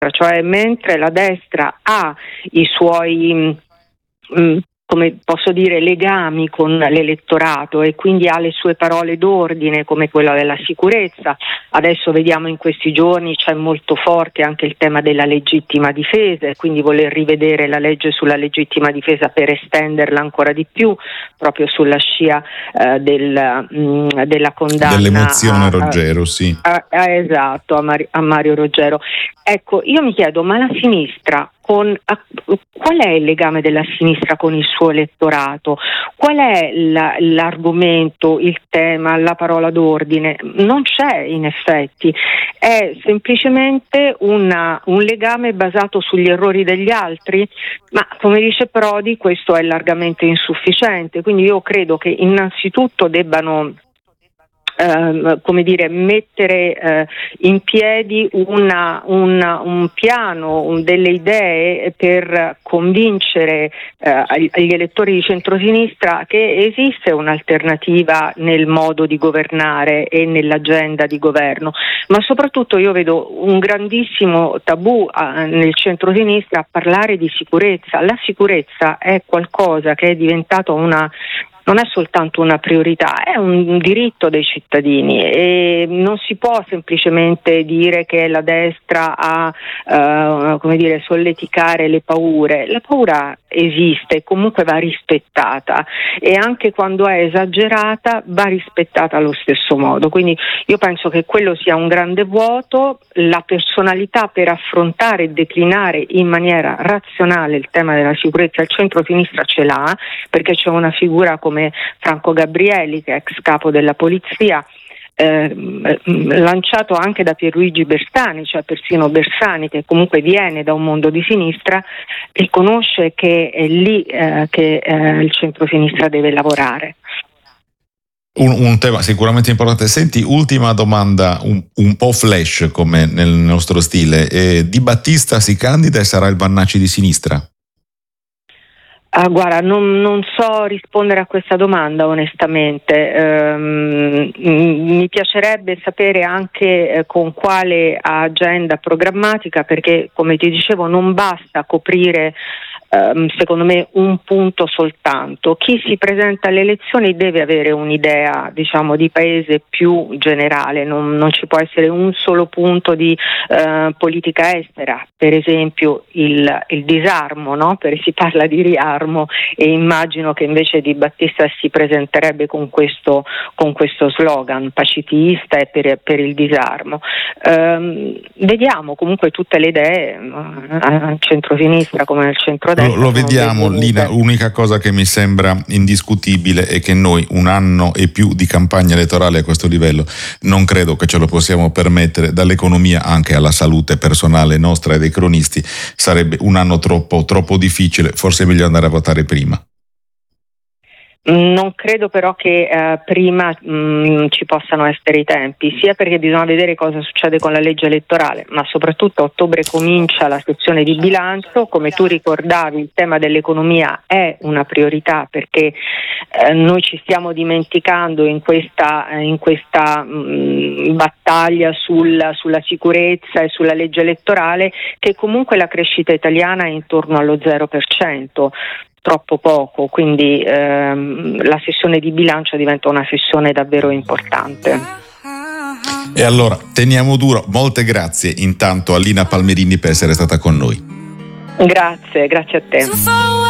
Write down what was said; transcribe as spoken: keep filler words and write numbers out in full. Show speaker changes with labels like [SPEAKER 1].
[SPEAKER 1] cioè mentre la destra ha i suoi mh, come posso dire, legami con l'elettorato e quindi ha le sue parole d'ordine come quella della sicurezza. Adesso vediamo in questi giorni c'è molto forte anche il tema della legittima difesa e quindi voler rivedere la legge sulla legittima difesa per estenderla ancora di più, proprio sulla scia eh, del, mh, della condanna
[SPEAKER 2] dell'emozione
[SPEAKER 1] a,
[SPEAKER 2] Roggero, sì.
[SPEAKER 1] A, a, esatto, a, Mari, a Mario Roggero. Ecco, io mi chiedo, ma la sinistra con a, qual è il legame della sinistra con il suo elettorato? Qual è la, l'argomento, il tema, la parola d'ordine? Non c'è in effetti, è semplicemente una, un legame basato sugli errori degli altri, ma come dice Prodi questo è largamente insufficiente, quindi io credo che innanzitutto debbano Uh, come dire, mettere uh, in piedi una, una, un piano, un, delle idee per convincere uh, agli elettori di centrosinistra che esiste un'alternativa nel modo di governare e nell'agenda di governo, ma soprattutto io vedo un grandissimo tabù uh, nel centrosinistra a parlare di sicurezza. La sicurezza è qualcosa che è diventato una non è soltanto una priorità, è un diritto dei cittadini e non si può semplicemente dire che la destra ha, uh, come dire, solleticare le paure. La paura esiste e comunque va rispettata e anche quando è esagerata va rispettata allo stesso modo. Quindi io penso che quello sia un grande vuoto, la personalità per affrontare e declinare in maniera razionale il tema della sicurezza il centro-sinistra ce l'ha, perché c'è una figura come Franco Gabrielli, che è ex capo della polizia, eh, lanciato anche da Pierluigi Bersani, cioè persino Bersani, che comunque viene da un mondo di sinistra, riconosce che è lì eh, che eh, il centro-sinistra deve lavorare.
[SPEAKER 2] Un, un tema sicuramente importante. Senti, ultima domanda, un, un po' flash come nel nostro stile. Eh, Di Battista si candida e sarà il Vannacci di sinistra?
[SPEAKER 1] Ah, guarda, non, non so rispondere a questa domanda onestamente. Ehm, mi piacerebbe sapere anche eh, con quale agenda programmatica, perché come ti dicevo non basta coprire ehm, secondo me un punto soltanto. Chi si presenta alle elezioni deve avere un'idea, diciamo, di paese più generale, non, non ci può essere un solo punto di eh, politica estera, per esempio il, il disarmo, no? Per, si parla di riarmo e immagino che invece Di Battista si presenterebbe con questo, con questo slogan pacifista e per, per il disarmo. Ehm, vediamo comunque tutte le idee al centro-sinistra come al centro-destra.
[SPEAKER 2] Lo, lo vediamo, Lina. L'unica cosa che mi sembra indiscutibile è che noi un anno e più di campagna elettorale a questo livello non credo che ce lo possiamo permettere, dall'economia anche alla salute personale nostra e dei cronisti sarebbe un anno troppo, troppo difficile, forse è meglio andare a votare prima.
[SPEAKER 1] Non credo però che eh, prima mh, ci possano essere i tempi, sia perché bisogna vedere cosa succede con la legge elettorale, ma soprattutto a ottobre comincia la sessione di bilancio. Come tu ricordavi, il tema dell'economia è una priorità perché eh, noi ci stiamo dimenticando in questa, eh, in questa mh, battaglia sul, sulla sicurezza e sulla legge elettorale che comunque la crescita italiana è intorno allo zero per cento. Troppo poco, quindi ehm, la sessione di bilancio diventa una sessione davvero importante.
[SPEAKER 2] E allora teniamo duro. Molte grazie intanto a Lina Palmerini per essere stata con noi.
[SPEAKER 1] Grazie, grazie a te.